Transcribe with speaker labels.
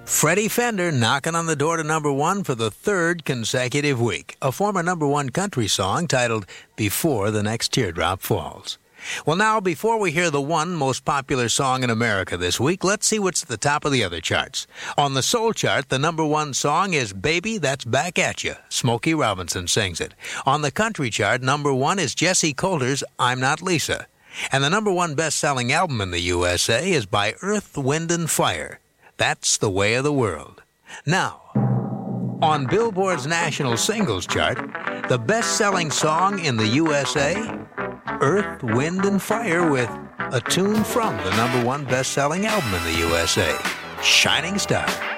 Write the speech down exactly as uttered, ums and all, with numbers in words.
Speaker 1: Freddie Fender knocking on the door to number one for the third consecutive week. A former number one country song titled Before the Next Teardrop Falls. Well, now, before we hear the one most popular song in America this week, let's see what's at the top of the other charts. On the soul chart, the number one song is Baby, That's Back at Ya. Smokey Robinson sings it. On the country chart, number one is Jesse Coulter's I'm Not Lisa. And the number one best-selling album in the U S A is by Earth, Wind and Fire. That's the Way of the World. Now, on Billboard's national singles chart, the best-selling song in the U S A, Earth, Wind and Fire, with a tune from the number one best-selling album in the U S A, Shining Star.